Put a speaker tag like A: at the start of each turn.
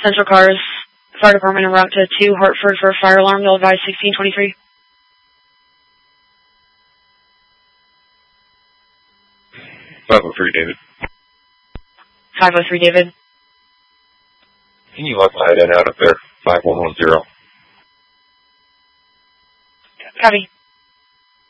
A: Central Cars, Fire Department en route to 2 Hartford for a fire alarm. They'll advise 1623.
B: 503, David.
A: 503, David.
B: Can you lock my head in out up there? 5110.
A: Copy.